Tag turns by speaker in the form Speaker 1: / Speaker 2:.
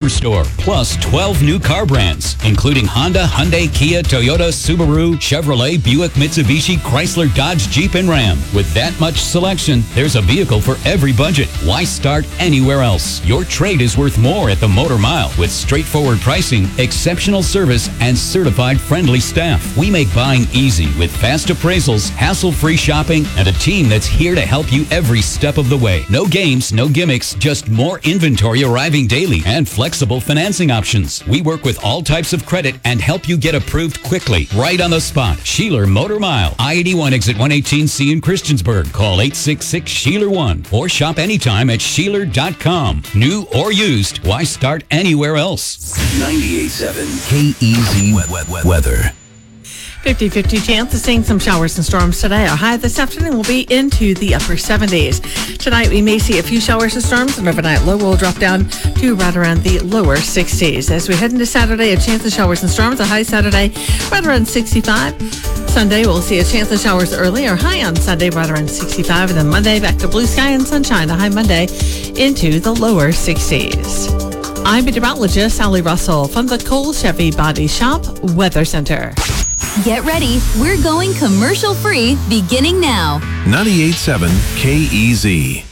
Speaker 1: Superstore, plus 12 new car brands, including Honda, Hyundai, Kia, Toyota, Subaru, Chevrolet, Buick, Mitsubishi, Chrysler, Dodge, Jeep, and Ram. With that much selection, there's a vehicle for every budget. Why start anywhere else? Your trade is worth more at the Motor Mile with straightforward pricing, exceptional service, and certified friendly staff. We make buying easy with fast appraisals, hassle-free shopping, and a team that's here to help you every step of the way. No games, no gimmicks, just more inventory arriving daily and flexible financing options. We work with all types of credit and help you get approved quickly, right on the spot. Sheeler Motor Mile, I-81 exit 118C in Christiansburg. Call 866-SHEELER1 or shop anytime at Sheeler.com. New or used, why start anywhere else?
Speaker 2: 98.7 KEZ Weather.
Speaker 3: 50-50 chance of seeing some showers and storms today. Our high this afternoon will be into the upper 70s. Tonight, we may see a few showers and storms, and overnight low will drop down to right around the lower 60s. As we head into Saturday, a chance of showers and storms. A high Saturday, right around 65. Sunday, we'll see a chance of showers early. Our high on Sunday, right around 65. And then Monday, back to blue sky and sunshine. A high Monday into the lower 60s. I'm meteorologist Sally Russell from the Cole Chevy Body Shop Weather Center.
Speaker 4: Get ready. We're going commercial free beginning now.
Speaker 2: 98.7 KEZ.